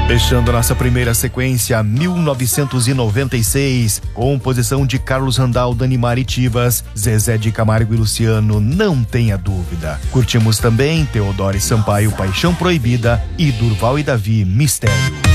Fechando nossa primeira sequência, 1996, composição de Carlos Randal, Dani Maritivas, Zezé de Camargo e Luciano, Não Tenha Dúvida. Curtimos também Teodoro e Sampaio, Paixão Proibida e Durval e Davi, Mistério.